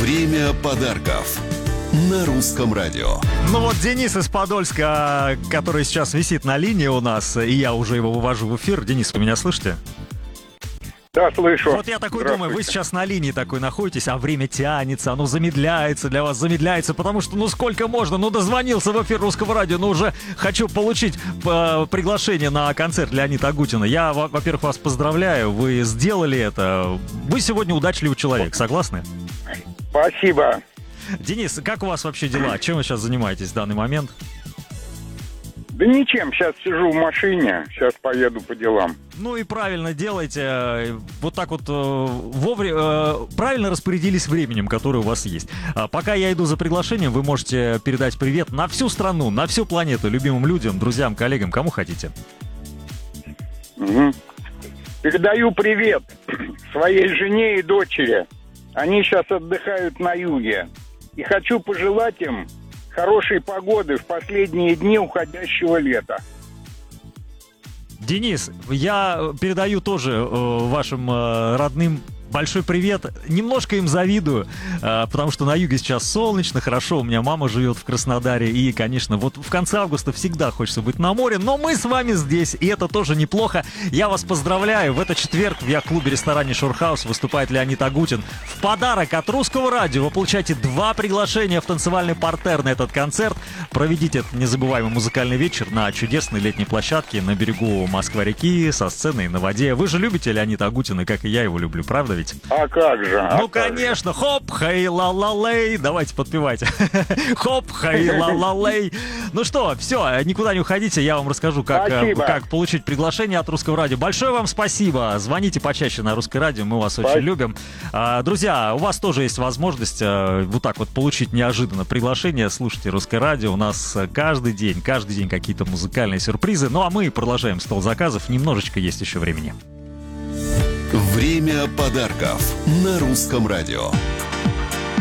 Время подарков на Русском радио. Ну вот Денис из Подольска, который сейчас висит на линии у нас, и я уже его вывожу в эфир. Денис, вы меня слышите? Да, слышу. Вот я такой думаю, вы сейчас на линии такой находитесь, а время тянется, оно замедляется для вас, замедляется, потому что, ну сколько можно, ну дозвонился в эфир Русского радио, ну уже хочу получить приглашение на концерт Леонида Агутина. Я, во-первых, вас поздравляю, вы сделали это. Вы сегодня удачливый человек, согласны? Спасибо. Денис, как у вас вообще дела? Чем вы сейчас занимаетесь в данный момент? Да ничем, сейчас сижу в машине, сейчас поеду по делам. Ну и правильно делаете, вот так вот вовремя, правильно распорядились временем, которое у вас есть. Пока я иду за приглашением, вы можете передать привет на всю страну, на всю планету, любимым людям, друзьям, коллегам, кому хотите. Угу. Передаю привет своей жене и дочери. Они сейчас отдыхают на юге. И хочу пожелать им хорошей погоды в последние дни уходящего лета. Денис, я передаю тоже вашим родным большой привет. Немножко им завидую, потому что на юге сейчас солнечно, хорошо. У меня мама живет в Краснодаре. И, конечно, вот в конце августа всегда хочется быть на море. Но мы с вами здесь, и это тоже неплохо. Я вас поздравляю. В этот четверг в яхт-клубе-ресторане «Шурхаус» выступает Леонид Агутин. В подарок от Русского радио вы получаете 2 приглашения в танцевальный партер на этот концерт. Проведите этот незабываемый музыкальный вечер на чудесной летней площадке на берегу Москва-реки, со сценой на воде. Вы же любите Леонида Агутина, как и я его люблю, правда ведь? А как же? Ну, конечно. Хоп, хей, ла-ла-лей. Давайте подпевайте. Хоп, хей, ла-ла-лей. Ну что, все, никуда не уходите. Я вам расскажу, как получить приглашение от Русского радио. Большое вам спасибо. Звоните почаще на Русское радио. Мы вас очень любим. Друзья, у вас тоже есть возможность вот так вот получить неожиданно приглашение. Слушайте Русское радио. У нас каждый день какие-то музыкальные сюрпризы. Ну, а мы продолжаем стол заказов. Немножечко есть еще времени. Время подарков на Русском радио.